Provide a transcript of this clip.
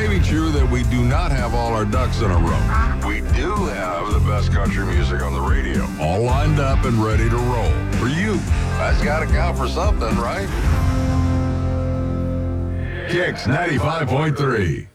may be true that we do not have all our ducks in a row. We do have the best country music on the radio, all lined up and ready to roll. For you, that's got to count for something, right? Kicks 95.3.